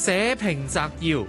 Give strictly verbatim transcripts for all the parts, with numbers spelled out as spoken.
社評摘要。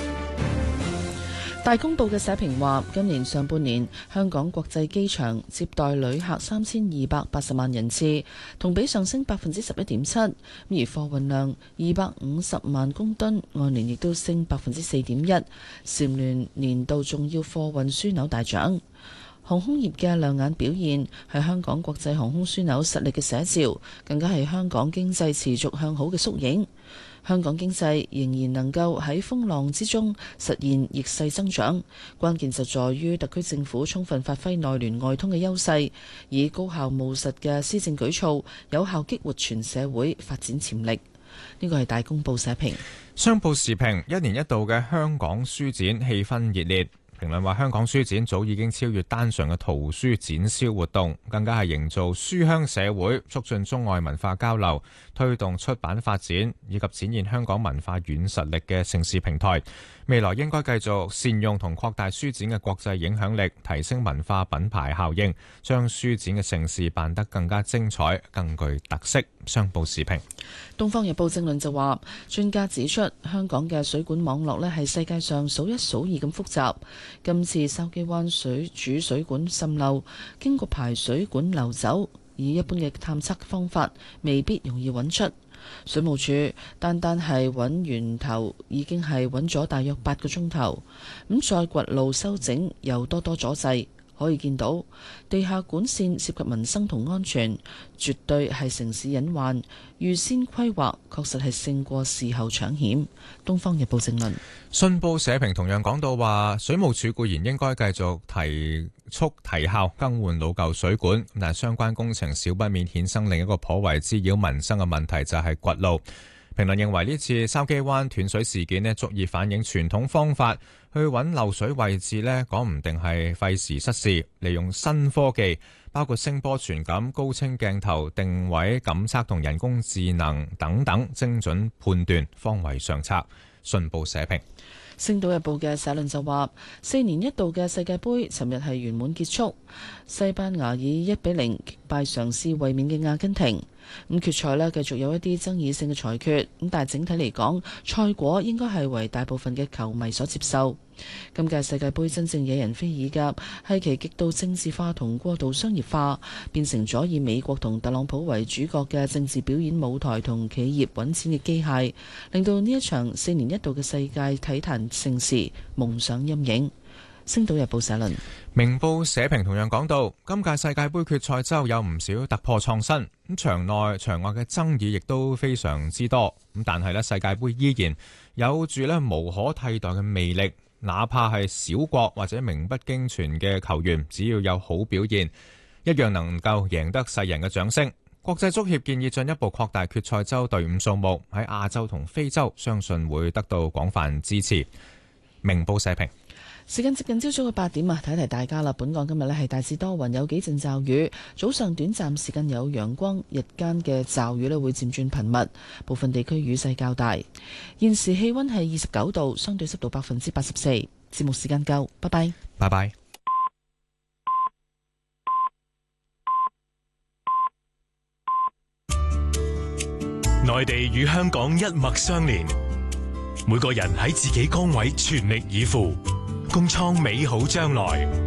大公報嘅社評話，今年上半年香港國際機場接待旅客三千二百八十萬人次，同比上升百分之十一點七，而貨運量二百五十萬公噸，按年亦都升百分之四點一，蟬聯年度重要貨運樞紐大獎。航空業嘅亮眼表現係香港國際航空樞紐實力嘅寫照，更加係香港經濟持續向好嘅縮影。香港經濟仍然能夠喺風浪之中實現逆勢增長，關鍵就在於特區政府充分發揮內聯外通嘅優勢，以高效務實嘅施政舉措，有效激活全社會發展潛力。呢個係大公報社評。 商報時評，一年一度嘅香港書展氣氛熱烈。評論話，香港書展早已經超越單純嘅圖書展銷活動，更加係營造書香社會，促進中外文化交流，推動出版發展，以及展現香港文化軟實力嘅盛事平台。未來應該繼續善用同擴大書展嘅國際影響力，提升文化品牌效應，將書展嘅盛事辦得更加精彩、更具特色。商報時評。 東方日報正論就話，專家指出香港嘅水管網絡呢係世界上數一數二咁複雜。今次筲箕灣水主水管滲漏，經過排水管流走，以一般嘅探測方法未必容易揾出。水務署單單係揾源頭已經係揾咗大約八個鐘頭，咁再掘路修整又多多阻滯。可以見到地下管線涉及民生同安全，絕對係城市隱患。預先規劃確實係勝過事後搶險。東方日報正論。 信報社評同樣講到話，水務署固然應該繼續提速提效更換老舊水管，但相關工程少不免衍生另一個頗為滋擾民生嘅問題，就係掘路。評論認為呢次筲箕灣斷水事件呢，足以反映傳統方法去揾漏水位置呢，講唔定係費時失事。利用新科技，包括聲波傳感、高清鏡頭、定位感測同人工智能等等，精準判斷方為上策。信報社評。 星島日報嘅社論就話，四年一度嘅世界盃尋日係圓滿結束，西班牙以一比零擊敗嘗試衛冕嘅阿根廷。咁決賽呢繼續有一啲爭議性嘅裁決，咁但係整體嚟講，賽果應該係為大部分嘅球迷所接受。今屆世界盃真正惹人非議嘅係其極度政治化同過度商業化，變成咗以美國同特朗普為主角嘅政治表演舞台同企業揾錢嘅機械，令到呢一場四年一度嘅世界體壇盛事蒙上陰影。星島日報社論。 明報社評同樣講到，今屆世界盃決賽周有唔少突破創新，咁場內場外嘅爭議亦都非常之多，咁但係咧世界盃依然有住咧無可替代嘅魅力，哪怕係小國或者名不經傳嘅球員，只要有好表現，一樣能夠贏得世人嘅掌聲。國際足協建議進一步擴大決賽周隊伍數目，喺亞洲同非洲相信會得到廣泛支持。明報社評。 時間接近朝早嘅八點啊，提提大家啦。本港今日咧係大致多雲，有幾陣驟雨，早上短暫時間有陽光，日間嘅驟雨咧會漸轉頻密，部分地區雨勢較大。現時氣溫係二十九度，相對濕度百分之八十四。節目時間夠，拜拜。 拜拜。 內地與香港一脈相連，每個人喺自己崗位全力以赴，共創美好將來。